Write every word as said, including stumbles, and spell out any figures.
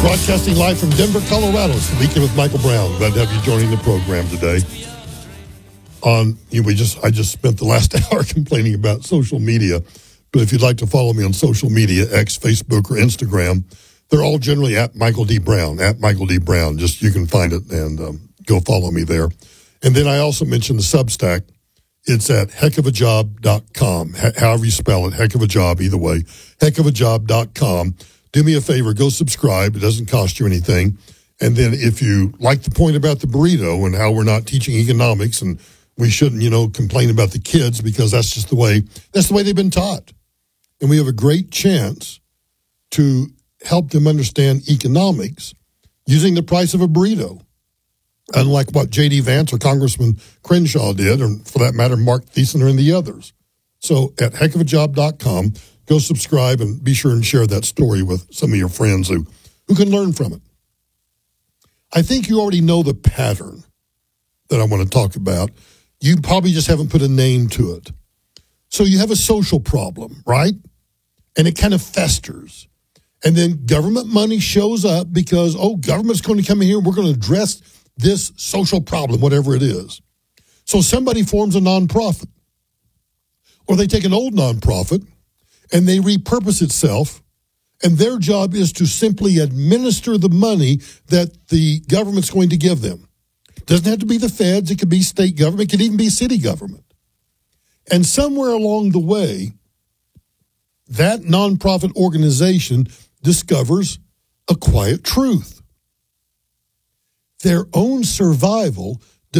Broadcasting live from Denver, Colorado. It's the Weekend with Michael Brown. Glad to have you joining the program today. On you know, we just I just spent the last hour complaining about social media, but if you'd like to follow me on social media, X, Facebook, or Instagram, they're all generally at Michael D. Brown, at Michael D. Brown. Just you can find it and um, go follow me there. And then I also mentioned the Substack. It's at heck of a job dot com. H- however you spell it, heck of a job, either way, heck of a job dot com. Do me a favor, go subscribe. It doesn't cost you anything. And then if you like the point about the burrito and how we're not teaching economics and we shouldn't, you know, complain about the kids because that's just the way, that's the way they've been taught. And we have a great chance to help them understand economics using the price of a burrito. Unlike what J D Vance or Congressman Crenshaw did, or for that matter, Mark Thiessen and the others. So at heck of a job dot com, go subscribe and be sure and share that story with some of your friends who, who can learn from it. I think you already know the pattern that I want to talk about. You probably just haven't put a name to it. So you have a social problem, right? And it kind of festers. And then government money shows up because, oh, government's going to come in here and we're going to address this social problem, whatever it is. So somebody forms a nonprofit. Or they take an old nonprofit and they repurpose itself, and their job is to simply administer the money that the government's going to give them. It doesn't have to be the feds. It could be state government. It could even be city government. And somewhere along the way, that nonprofit organization discovers a quiet truth. Their own survival